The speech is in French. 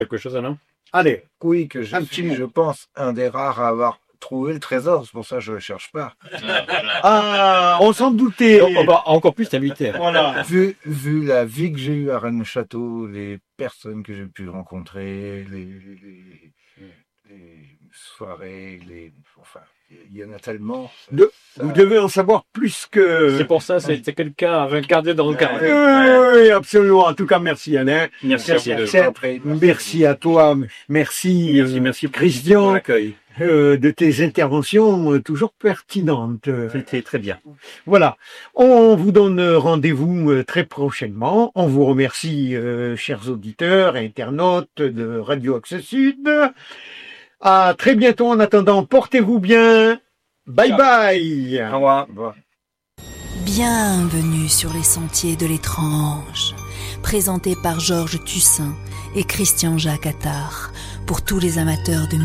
quelque chose, non? Allez. Oui, que je suis, je pense, un des rares à avoir trouvé le trésor. C'est pour ça que je le cherche pas. Ah, on s'en doutait. Donc, on va encore plus t'inviter. Voilà. Vu la vie que j'ai eue à Rennes-le-Château, les personnes que j'ai pu rencontrer, les soirées, enfin, il y en a tellement. Vous devez en savoir plus que... C'est pour ça, c'est quelqu'un à incarner dans le cadre. Oui, absolument. En tout cas, merci Alain. Merci Merci à toi. Merci, merci pour Christian, l'accueil. de tes interventions toujours pertinentes. C'était très bien. Voilà. On vous donne rendez-vous très prochainement. On vous remercie, chers auditeurs et internautes de Radio Axe Sud. À très bientôt. En attendant, portez-vous bien. Bye Ciao. bye. Au revoir. Bienvenue sur les sentiers de l'étrange, présenté par Georges Tussin et Christian Jacques Attard, pour tous les amateurs de